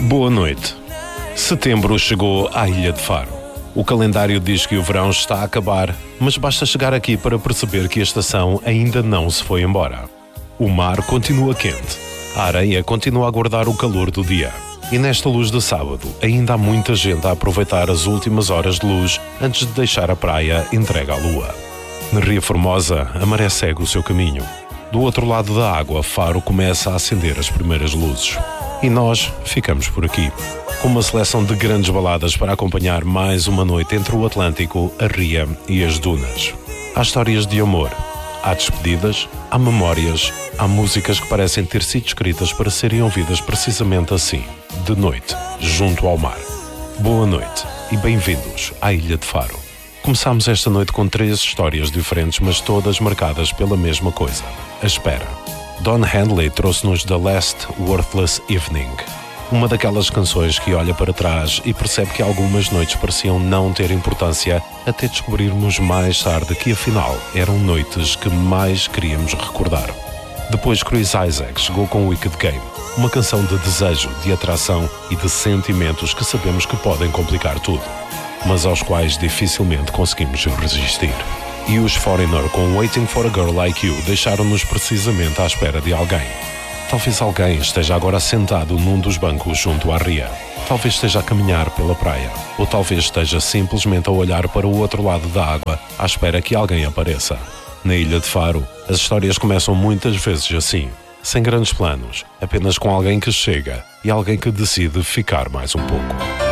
Boa noite. Setembro chegou à Ilha de Faro. O calendário diz que o verão está a acabar, mas basta chegar aqui para perceber que a estação ainda não se foi embora. O mar continua quente, a areia continua a guardar o calor do dia. E nesta luz de sábado, ainda há muita gente a aproveitar as últimas horas de luz antes de deixar a praia entregue à lua. Na Ria Formosa, a maré segue o seu caminho. Do outro lado da água, Faro começa a acender as primeiras luzes. E nós ficamos por aqui, com uma seleção de grandes baladas para acompanhar mais uma noite entre o Atlântico, a Ria e as dunas. Há histórias de amor, há despedidas, há memórias, há músicas que parecem ter sido escritas para serem ouvidas precisamente assim, de noite, junto ao mar. Boa noite e bem-vindos à Ilha de Faro. Começámos esta noite com 3 histórias diferentes, mas todas marcadas pela mesma coisa, a espera. Don Henley trouxe-nos The Last Worthless Evening, uma daquelas canções que olha para trás e percebe que algumas noites pareciam não ter importância, até descobrirmos mais tarde que afinal eram noites que mais queríamos recordar. Depois Chris Isaak chegou com Wicked Game, uma canção de desejo, de atração e de sentimentos que sabemos que podem complicar tudo, mas aos quais dificilmente conseguimos resistir. E os Foreigner com Waiting for a Girl Like You deixaram-nos precisamente à espera de alguém. Talvez alguém esteja agora sentado num dos bancos junto à ria. Talvez esteja a caminhar pela praia. Ou talvez esteja simplesmente a olhar para o outro lado da água à espera que alguém apareça. Na Ilha de Faro, as histórias começam muitas vezes assim, sem grandes planos, apenas com alguém que chega e alguém que decide ficar mais um pouco.